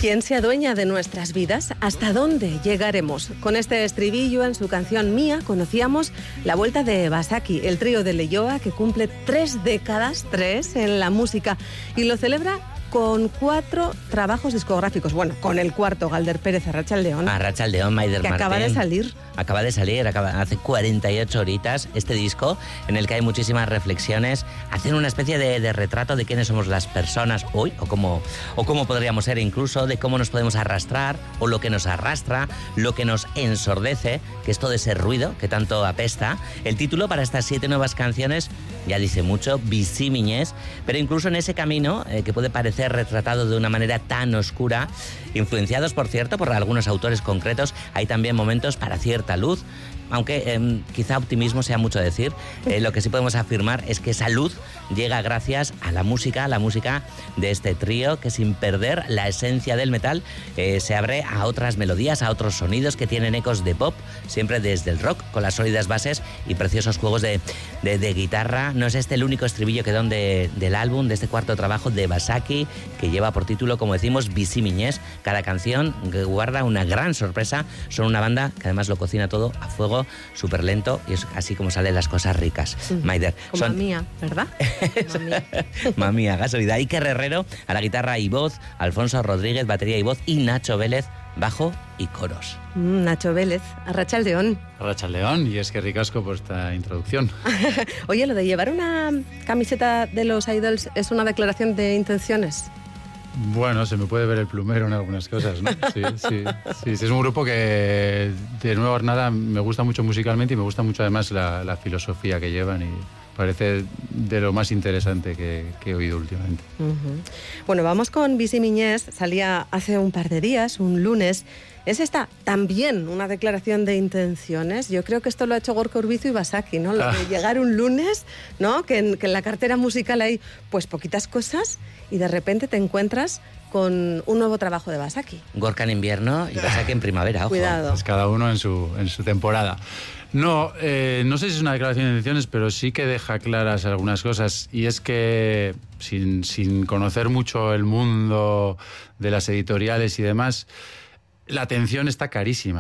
¿Quién se adueña de nuestras vidas? ¿Hasta dónde llegaremos? Con este estribillo en su canción Mía conocíamos la vuelta de Basaki, el trío de Leioa que cumple 3 décadas, 3 en la música, y lo celebra con 4 trabajos discográficos. Bueno, con el cuarto, Galder Pérez, Arratsaldeon. Arratsaldeon, Maider que Martín. Acaba de salir hace 48 horitas este disco en el que hay muchísimas reflexiones, hacen una especie de retrato de quiénes somos las personas hoy o cómo podríamos ser, incluso de cómo nos podemos arrastrar o lo que nos arrastra, lo que nos ensordece, que es todo ese ruido que tanto apesta. El título para estas 7 nuevas canciones ya dice mucho, Bizimiñez, pero incluso en ese camino que puede parecer retratado de una manera tan oscura, influenciados, por cierto, por algunos autores concretos, hay también momentos para cierta luz, aunque quizá optimismo sea mucho decir. Lo que sí podemos afirmar es que esa luz llega gracias a la música de este trío, que sin perder la esencia del metal se abre a otras melodías, a otros sonidos que tienen ecos de pop, siempre desde el rock, con las sólidas bases y preciosos juegos de guitarra. No es este el único estribillo que dan del álbum, de este cuarto trabajo de Basaki, que lleva por título, como decimos, Bizimiñez. Cada canción que guarda una gran sorpresa. Son una banda que además lo cocina todo a fuego, súper lento, y es así como salen las cosas ricas. Maider. Como Mía, ¿verdad? Mamía, gasolina. Iker Herrero a la guitarra y voz, Alfonso Rodríguez, batería y voz, y Nacho Vélez, bajo y coros. Nacho Vélez, Arratsaldeon. Arratsaldeon, y es que ricasco por esta introducción. Oye, lo de llevar una camiseta de los Idols es una declaración de intenciones. Bueno, se me puede ver el plumero en algunas cosas, ¿no? Sí. Es un grupo que, de nuevo, nada, me gusta mucho musicalmente y me gusta mucho además la filosofía que llevan, y parece de lo más interesante que he oído últimamente. Bueno, vamos con Bizimiñez. Salía hace un par de días, un lunes. ¿Es esta también una declaración de intenciones? Yo creo que esto lo ha hecho Gorka Urbizu y Basaki, ¿no? Lo de llegar un lunes, ¿no? Que en la cartera musical hay pues poquitas cosas y de repente te encuentras con un nuevo trabajo de Basaki. Gorka en invierno y Basaki en primavera, ojo. Cuidado. Pues cada uno en su temporada. No sé si es una declaración de intenciones, pero sí que deja claras algunas cosas, y es que sin conocer mucho el mundo de las editoriales y demás, la atención está carísima.